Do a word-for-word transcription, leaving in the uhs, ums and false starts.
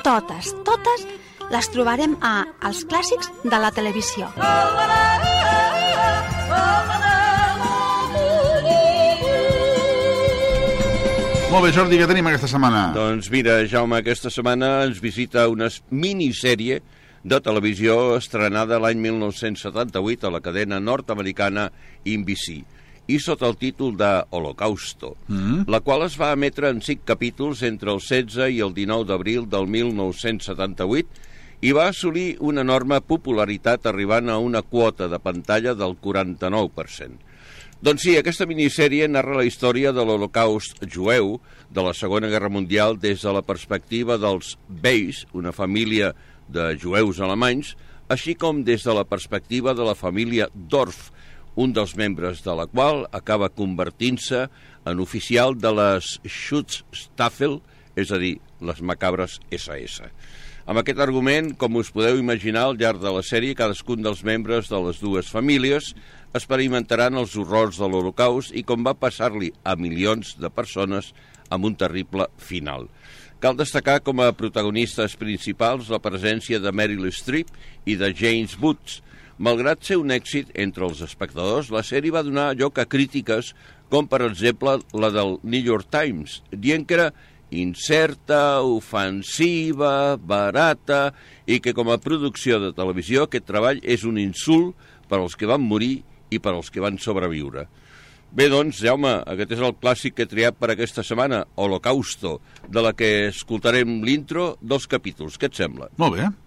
totes, totes les trobarem a Els clàssics de la televisió. Molt bé, Jordi, què tenim aquesta setmana? Doncs mira, Jaume, aquesta setmana ens visita una minissèrie de televisió estrenada l'any mil nou-cents setanta-vuit a la cadena nord-americana N B C i sota el títol de Holocausto, mm. la qual es va emetre en cinc capítols entre el setze i el dinou d'abril del mil nou-cents setanta-vuit i va assolir una enorme popularitat arribant a una quota de pantalla del quaranta-nou per cent. Doncs sí, aquesta minissèrie narra la història de l'Holocaust jueu de la Segona Guerra Mundial des de la perspectiva dels Beis, una família de jueus alemanys, així com des de la perspectiva de la família Dorf, un dels membres de la qual acaba convertint-se en oficial de les Schutzstaffel, és a dir, les macabres essa essa. Amb aquest argument, com us podeu imaginar, al llarg de la sèrie, cadascun dels membres de les dues famílies experimentaran els horrors de l'Holocaust i com va passar-li a milions de persones amb un terrible final. Cal destacar com a protagonistes principals la presència de Meryl Streep i de James Woods. Malgrat ser un èxit entre els espectadors, la sèrie va donar lloc a crítiques com, per exemple, la del New York Times, dient que era incerta, ofensiva, barata i que com a producció de televisió aquest treball és un insult per als que van morir i per als que van sobreviure. Bé, doncs, Jaume, aquest és el clàssic que he triat per aquesta setmana, Holocausto, de la que escoltarem l'intro dels capítols. Què et sembla? Molt bé.